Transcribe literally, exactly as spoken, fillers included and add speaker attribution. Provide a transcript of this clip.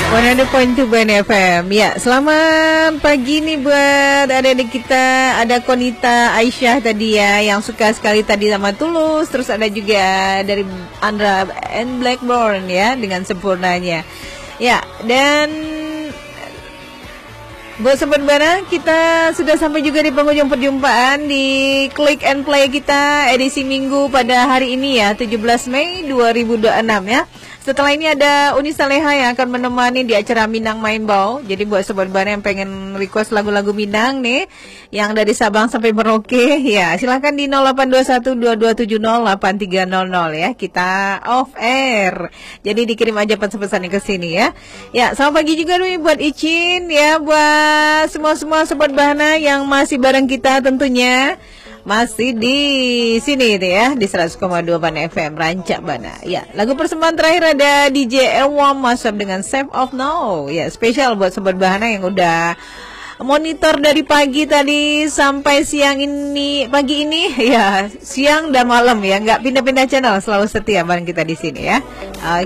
Speaker 1: seratus koma dua Ban F M. Ya, selamat pagi nih buat adik-adik kita. Ada Konita Aisyah tadi ya, yang suka sekali tadi sama Tulus. Terus ada juga dari Andra and Blackburn ya, dengan sempurnanya. Ya, dan buat Sobat Bana, kita sudah sampai juga di penghujung perjumpaan di Click and Play kita edisi Minggu pada hari ini ya, tujuh belas Mei dua ribu dua puluh enam ya. Setelah ini ada Uni Saleha yang akan menemani di acara Minang Main Bau. Jadi buat Sobat Bana yang pengen request lagu-lagu Minang nih, yang dari Sabang sampai Merauke, ya silahkan di nol delapan dua satu dua dua tujuh nol delapan tiga nol nol ya. Kita off air. Jadi dikirim aja pesan-pesannya ke sini ya. Ya, selamat pagi juga nih buat Icin ya, buat semua-semua Sobat Bana yang masih bareng kita tentunya. Masih di sini itu ya, di seratus koma dua Ban F M Rancak Bana. Ya, lagu persembahan terakhir ada D J Elwam Masab dengan Save of Now. Ya, spesial buat Sobat Bana yang udah monitor dari pagi tadi sampai siang ini, pagi ini ya, siang dan malam ya, nggak pindah-pindah channel, selalu setia bareng kita di sini ya.